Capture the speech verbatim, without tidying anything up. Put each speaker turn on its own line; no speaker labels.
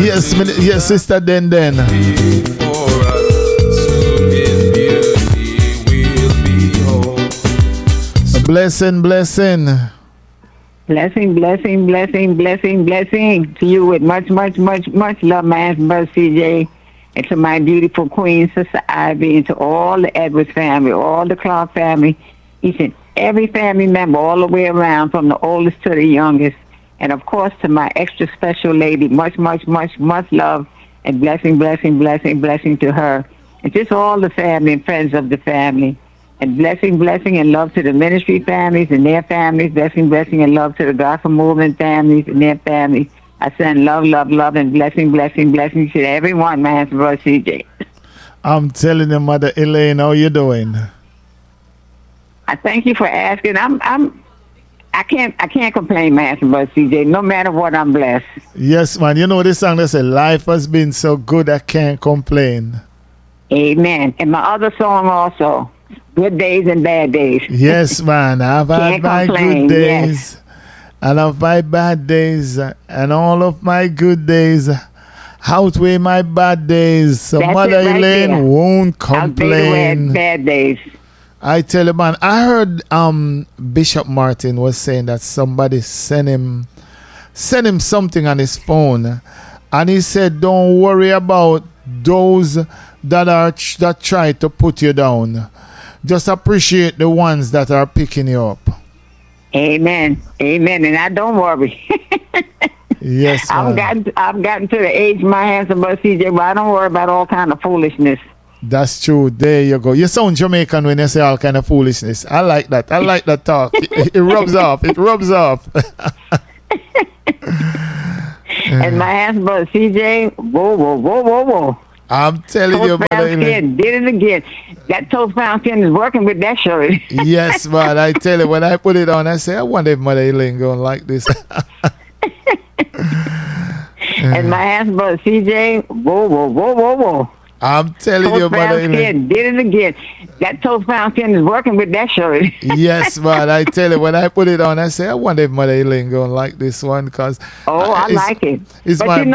Yes, min- yes, Sister Den Den. Blessing, blessing.
Blessing, blessing, blessing, blessing, blessing to you with much, much, much, much love, my handsome brother C J, and to my beautiful queen, Sister Ivy, and to all the Edwards family, all the Clark family, each and every family member all the way around, from the oldest to the youngest. And, of course, to my extra special lady, much, much, much, much love and blessing, blessing, blessing, blessing to her. And just all the family and friends of the family. And blessing, blessing, and love to the ministry families and their families. Blessing, blessing, and love to the gospel movement families and their families. I send love, love, love, and blessing, blessing, blessing to everyone, my handsome brother C J.
I'm telling you, Mother Elaine, how you doing?
I thank you for asking. I'm, I'm, I can't, I can't complain, my handsome brother C J. No matter what, I'm blessed.
Yes, man. You know this song that says, life has been so good, I can't complain.
Amen. And my other song also. Good days and bad days.
Yes, man. I've had my
complain,
good days, yes. And I've my bad days, and all of my good days outweigh my bad days. So
That's
Mother
right
Elaine
there.
won't complain.
Bad days.
I tell you, man. I heard um, Bishop Martin was saying that somebody sent him, sent him something on his phone, and he said, "Don't worry about those that are that try to put you down. Just appreciate the ones that are picking you up."
Amen. Amen. And I don't worry.
Yes, man.
I've gotten, I've gotten to the age, my handsome brother C J, but I don't worry about all kind of foolishness.
That's true. There you go. You sound Jamaican when you say all kind of foolishness. I like that. I like that talk. it, it rubs off. It rubs off.
And my handsome brother C J, whoa, whoa, whoa, whoa, whoa.
I'm telling
Toast
you, Mother
Elaine. Did it again. That Toast Fountain is working with that shirt.
Yes, man. I tell you, when I put it on, I say, I wonder if Mother Elaine going to like this.
And my handsome brother C J, whoa, whoa, whoa, whoa, whoa.
I'm telling
Toast
you, Mother Elaine.
Did it again. That Toast Fountain is working with that shirt.
Yes, man. I tell you, when I put it on, I say, I wonder if Mother Elaine going to like this one, because
oh, I like it.
It's
but
my
you know,